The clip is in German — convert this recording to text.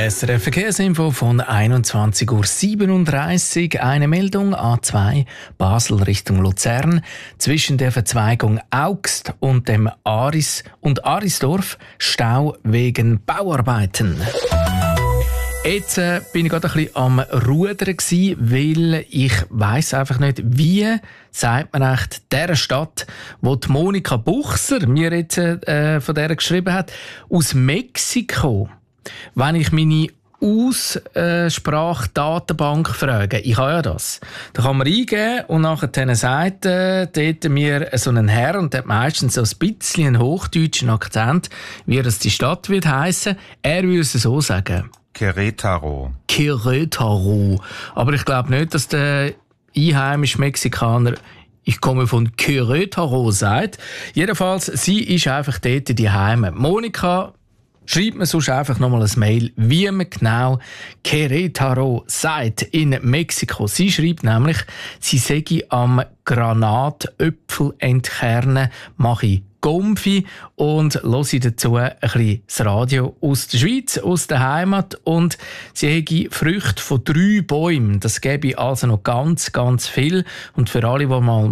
SRF Verkehrsinfo von 21.37 Uhr. Eine Meldung A2 Basel Richtung Luzern. Zwischen der Verzweigung Augst und dem Arisdorf Stau wegen Bauarbeiten. Jetzt bin ich gerade ein bisschen am Rudern gewesen, weil ich weiss einfach nicht, wie sagt man echt dieser Stadt, wo die Monika Buchser mir jetzt von der geschrieben hat, aus Mexiko. Wenn ich meine Aussprachdatenbank frage, ich habe ja das, da kann man eingeben und nachher sagt dort mir so einen Herr und der hat meistens so ein bisschen einen hochdeutschen Akzent, wie das die Stadt wird heissen. Er würde es so sagen. Querétaro. Aber ich glaube nicht, dass der einheimische Mexikaner «Ich komme von Querétaro» sagt. Jedenfalls, sie ist einfach dort die Heime. Monika, schreibt mir sonst einfach nochmal ein Mail, wie man genau Querétaro sagt in Mexiko. Sie schreibt nämlich, sie sei am Granatöpfel entkernen, mache ich Gomfi und höre dazu ein bisschen das Radio aus der Schweiz, aus der Heimat. Und sie hätte Früchte von 3 Bäumen. Das gäbe also noch ganz, ganz viel. Und für alle, die mal